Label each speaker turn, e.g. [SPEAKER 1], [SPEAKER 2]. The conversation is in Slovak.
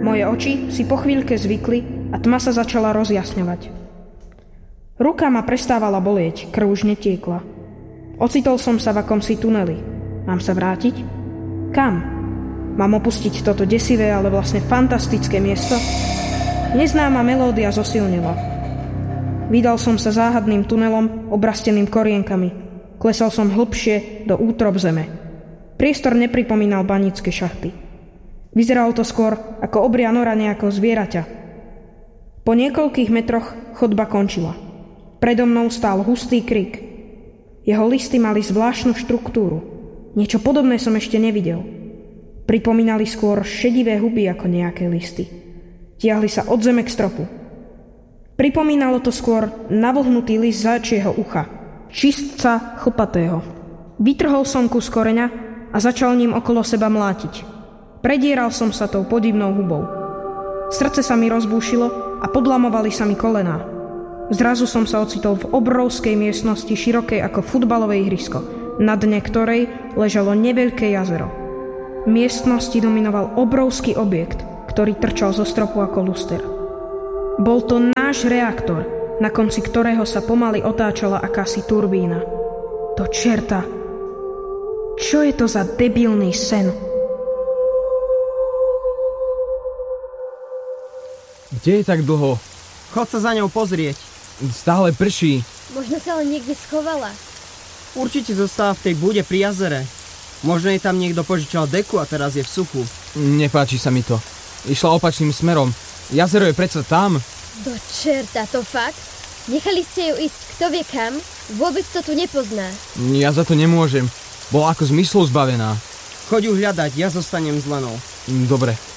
[SPEAKER 1] Moje oči si po chvíľke zvykli a tma sa začala rozjasňovať. Ruka ma prestávala bolieť, krv už netiekla. Ocitol som sa v akomsi tuneli. Mám sa vrátiť? Kam? Mám opustiť toto desivé, ale vlastne fantastické miesto? Neznáma melódia zosilnila. Vydal som sa záhadným tunelom, obrasteným korienkami. Klesal som hlbšie do útrob zeme. Priestor nepripomínal banícke šachty. Vyzeralo to skôr ako obria nora nejakého zvieraťa. Po niekoľkých metroch chodba končila. Predo mnou stál hustý krík. Jeho listy mali zvláštnu štruktúru. Niečo podobné som ešte nevidel. Pripomínali skôr šedivé huby ako nejaké listy. Tiahli sa od zeme k stropu. Pripomínalo to skôr navlhnutý list záčieho ucha. Čistca chlpatého. Vytrhol som kus koreňa a začal ním okolo seba mlátiť. Predieral som sa tou podivnou hubou. Srdce sa mi rozbúšilo a podlamovali sa mi kolená. Zrazu som sa ocitol v obrovskej miestnosti, širokej ako futbalové ihrisko, na dne ktorej ležalo neveľké jazero. V miestnosti dominoval obrovský objekt, ktorý trčal zo stropu ako luster. Bol to náš reaktor, na konci ktorého sa pomaly otáčala akási turbína. To čerta! Čo je to za debilný sen?
[SPEAKER 2] Kde je tak dlho?
[SPEAKER 3] Chod sa za ňou pozrieť.
[SPEAKER 2] Stále prší.
[SPEAKER 4] Možno sa len niekde schovala.
[SPEAKER 3] Určite zostáva v tej bude pri jazere. Možno jej tam niekto požičal deku a teraz je v suchu.
[SPEAKER 2] Nepáči sa mi to. Išla opačným smerom. Jazero je predsa tam.
[SPEAKER 4] Do čerta, to fakt? Nechali ste ju ísť kto vie kam? Vôbec to tu nepozná.
[SPEAKER 2] Ja za to nemôžem. Bola ako zmyslov zbavená.
[SPEAKER 3] Choď ju hľadať, ja zostanem s Lenou.
[SPEAKER 2] Dobre.